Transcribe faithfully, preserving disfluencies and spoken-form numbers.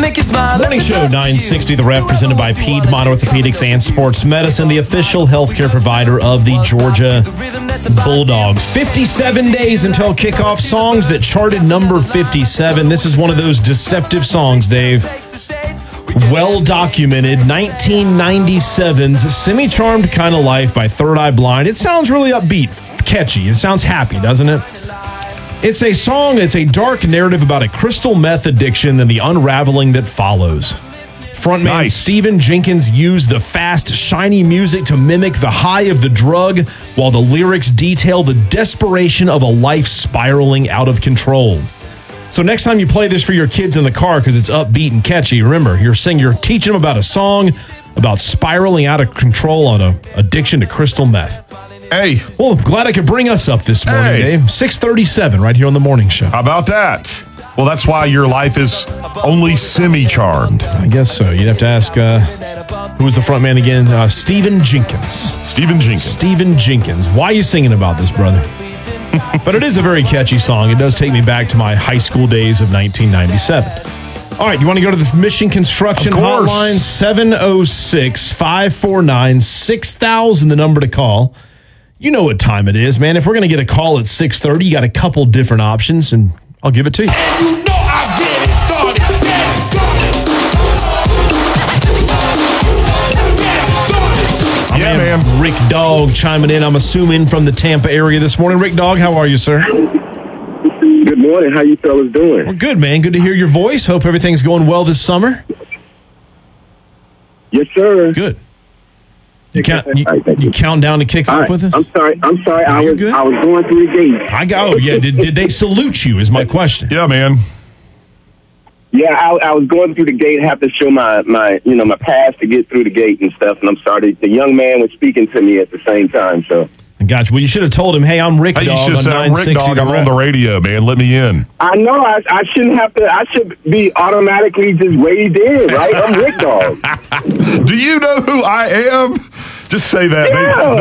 make you smile. Morning Show nine sixty, The Ref, presented by Piedmont Orthopedics and Sports Medicine, the official healthcare provider of the Georgia Bulldogs. fifty-seven days until kickoff. Songs that charted number fifty-seven. This is one of those deceptive songs, Dave. Well documented. nineteen ninety-seven's Semi-Charmed Kind of Life by Third Eye Blind. It sounds really upbeat, catchy. It sounds happy, doesn't it? It's a song, it's a dark narrative about a crystal meth addiction and the unraveling that follows. Frontman Nice. Stephen Jenkins used the fast, shiny music to mimic the high of the drug, while the lyrics detail the desperation of a life spiraling out of control. So next time you play this for your kids in the car because it's upbeat and catchy, remember, you're saying you're teaching them about a song about spiraling out of control on an addiction to crystal meth. Hey, Well, I'm glad I could bring us up this morning, Hey. Dave. six thirty-seven right here on the morning show. how about that? Well, that's why your life is only semi-charmed. I guess so. You'd have to ask, uh, who was the front man again? Uh, Stephen Jenkins. Stephen Jenkins. Stephen Jenkins. Why are you singing about this, brother? But it is a very catchy song. It does take me back to my high school days of nineteen ninety-seven. All right, you want to go to the Mission Construction Of course. Hotline? seven oh six, five four nine, six thousand, the number to call. You know what time it is, man. If we're going to get a call at six thirty, you got a couple different options, and I'll give it to you. You know I get it started. Get it started. Get it started. My Yeah, man, man. Rick Dog chiming in, I'm assuming, from the Tampa area this morning. Rick Dog, how are you, sir? Good morning. How you fellas doing? We're good, man. Good to hear your voice. Hope everything's going well this summer. Yes, sir. Good. You count, you, All right, thank you you. count down to kick All off right. with us? I'm sorry. I'm sorry. I you're was good. I was going through the gate. I got. Oh, yeah. Did, did they salute you? Is my question. Yeah, man. Yeah, I, I was going through the gate. Have to show my my you know my pass to get through the gate and stuff. And I'm sorry. The young man was speaking to me at the same time. So Gotcha. Well, you should have told him, hey, I'm Rick Hey, you Dog should have on said, I'm Rick 960 Dog. I'm The on the Ref. radio, man. Let me in. I know I I shouldn't have to. I should be automatically just waved in, right? I'm Rick Dog. Do you know who I am? Just say that. Yeah.